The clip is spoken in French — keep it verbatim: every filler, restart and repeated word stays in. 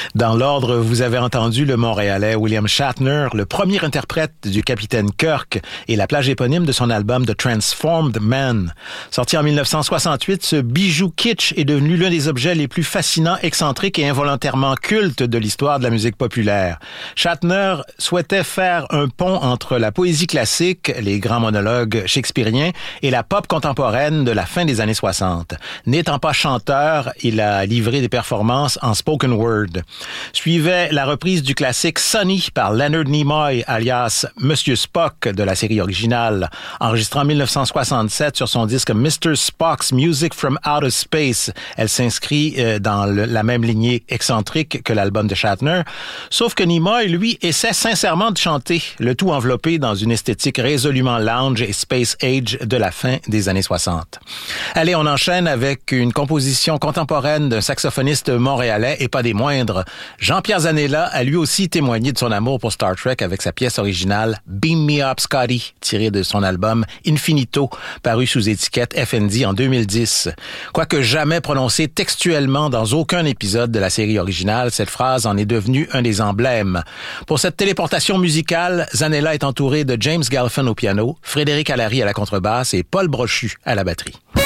Dans l'ordre, vous avez entendu le Montréalais William Shatner, le premier interprète du capitaine Kirk et la plage éponyme de son album The Transformed Man. Sorti en dix-neuf cent soixante-huit, ce bijou kitsch est devenu l'un des objets les plus fascinants, excentriques et involontairement cultes de l'histoire de la musique populaire. Shatner souhaitait faire un pont entre la poésie classique, les grands monologues shakespeariens, et la pop contemporaine de la fin des années soixante. N'étant pas chanteur, il a livré des performances en spoken word. Suivait la reprise du classique Sonny par Leonard Nimoy, alias Monsieur Spock de la série originale, enregistrée en dix-neuf cent soixante-sept sur son disque mister Spock's Music from Outer Space. Elle s'inscrit euh, dans le, la même lignée excentrique que l'album de Shatner, sauf que Nimoy, lui, essaie sincèrement de chanter, le tout enveloppé dans une esthétique résolument lounge et space age de la fin des années soixante. Allez, on enchaîne avec une composition contemporaine d'un saxophoniste montréalais et pas des moindres. Jean-Pierre Zanella a lui aussi témoigné de son amour pour Star Trek avec sa pièce originale Beam Me Up Scotty, tirée de son album Infinito, paru sous étiquette F N D en deux mille dix. Quoique jamais prononcée textuellement dans aucun épisode de la série originale, cette phrase en est devenue un des emblèmes. Pour cette téléportation musicale, Zanella est entouré de James Galfin au piano, Frédéric Allary à la contrebasse et Paul Brochu à la batterie.